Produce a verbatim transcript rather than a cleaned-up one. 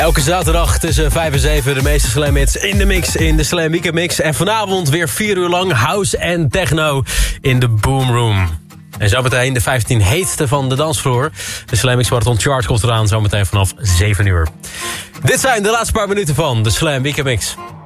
Elke zaterdag tussen vijf en zeven de meeste Slam hits in de mix, in de Slam Weekend Mix. En vanavond weer vier uur lang house en techno in de Boom Room. En zometeen de vijftien heetste van de dansvloer. De Slam Mix Marathon Chart komt eraan zometeen vanaf zeven uur. Dit zijn de laatste paar minuten van de Slam Weekend Mix.